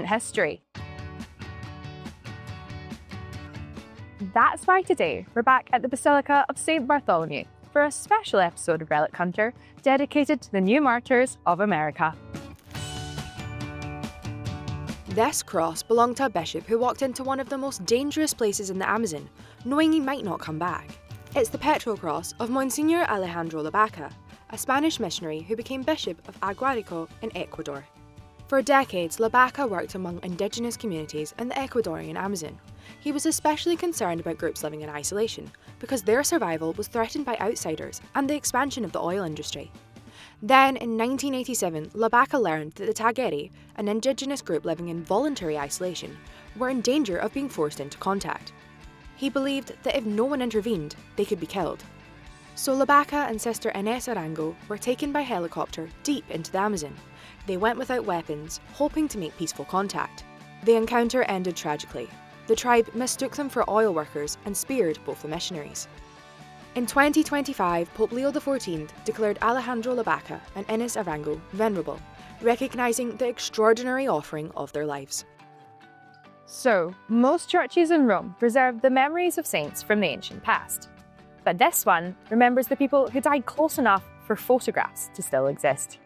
history. That's why today we're back at the Basilica of St. Bartholomew for a special episode of Relic Hunter dedicated to the new martyrs of America. This cross belonged to a bishop who walked into one of the most dangerous places in the Amazon, knowing he might not come back. It's the petrol cross of Monsignor Alejandro Labaca, a Spanish missionary who became Bishop of Aguarico in Ecuador. For decades, Labaca worked among indigenous communities in the Ecuadorian Amazon. He was especially concerned about groups living in isolation because their survival was threatened by outsiders and the expansion of the oil industry. Then, in 1987, Labaca learned that the Tagueri, an indigenous group living in voluntary isolation, were in danger of being forced into contact. He believed that if no one intervened, they could be killed. So Labaca and Sister Inés Arango were taken by helicopter deep into the Amazon. They went without weapons, hoping to make peaceful contact. The encounter ended tragically. The tribe mistook them for oil workers and speared both the missionaries. In 2025, Pope Leo XIV declared Alejandro Labaca and Inés Arango venerable, recognising the extraordinary offering of their lives. So, most churches in Rome preserve the memories of saints from the ancient past. But this one remembers the people who died close enough for photographs to still exist.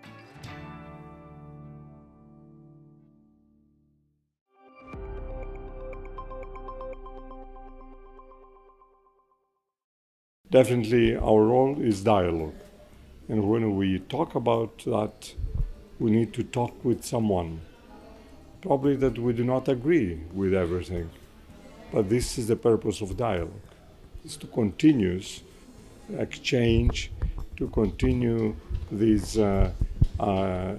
Definitely our role is dialogue. And when we talk about that, we need to talk with someone. Probably that we do not agree with everything. But this is the purpose of dialogue. It's to continue exchange, to continue this, I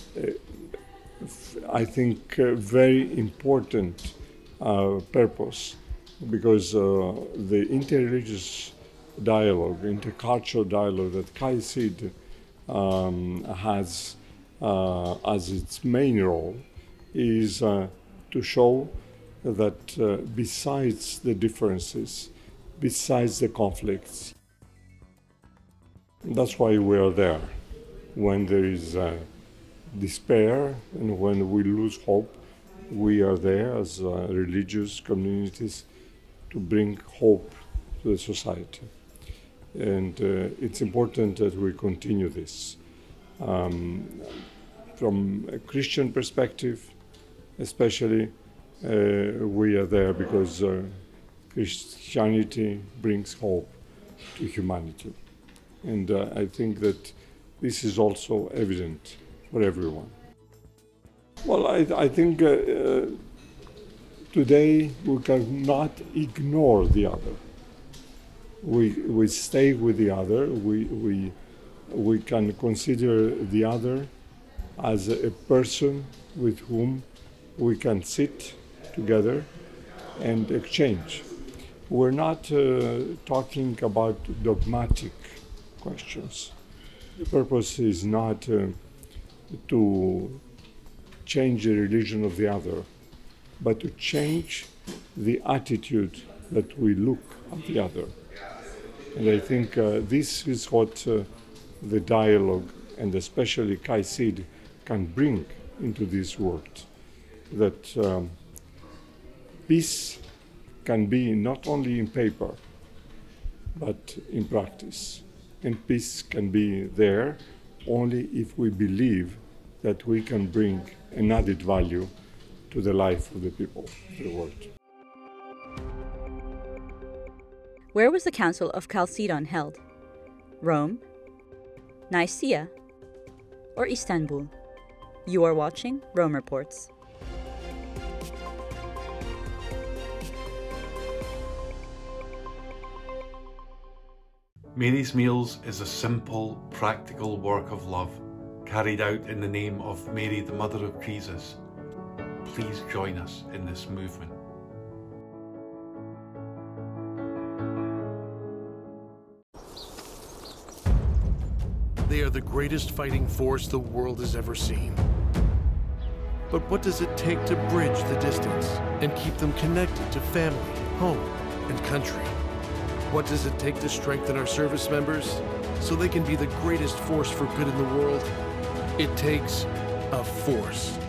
think, very important purpose, because the interreligious dialogue, intercultural dialogue that CAICID has as its main role is to show that besides the differences, besides the conflicts, that's why we are there. When there is despair and when we lose hope, we are there as religious communities to bring hope to the society. And it's important that we continue this. From a Christian perspective, especially, we are there because Christianity brings hope to humanity. And I think that this is also evident for everyone. Well, I think today we cannot ignore the other. We stay with the other. We can consider the other as a person with whom we can sit together and exchange. We're not talking about dogmatic questions. The purpose is not to change the religion of the other, but to change the attitude that we look at the other. And I think this is what the dialogue, and especially CAICID, can bring into this world. That peace can be not only in paper, but in practice. And peace can be there only if we believe that we can bring an added value to the life of the people of the world. Where was the Council of Chalcedon held? Rome, Nicaea, or Istanbul? You are watching Rome Reports. Mary's Meals is a simple, practical work of love carried out in the name of Mary, the Mother of Jesus. Please join us in this movement. They are the greatest fighting force the world has ever seen. But what does it take to bridge the distance and keep them connected to family, home, and country? What does it take to strengthen our service members so they can be the greatest force for good in the world? It takes a force.